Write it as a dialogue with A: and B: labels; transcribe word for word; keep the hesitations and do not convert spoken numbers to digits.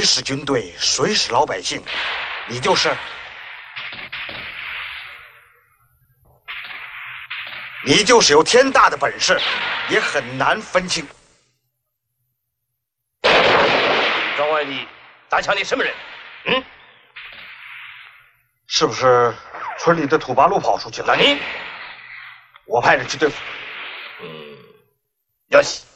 A: 是军队，谁是老百姓？你就是，你就是有天大的本事，也很难分清。
B: 庄外你打枪的什么人？嗯？
A: 是不是村里的土八路跑出去了？
B: 那你？
A: 我派人去对付。
B: 嗯，要西。